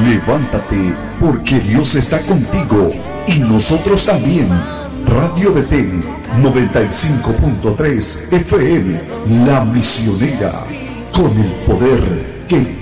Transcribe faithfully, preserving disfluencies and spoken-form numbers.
Levántate, porque Dios está contigo y nosotros también. Radio Betén noventa y cinco punto tres F M, La Misionera, con el poder que